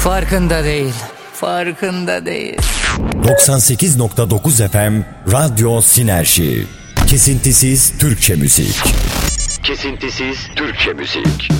Farkında değil. Farkında değil. 98.9 FM Radyo Sinerji. Kesintisiz Türkçe müzik. Kesintisiz Türkçe müzik.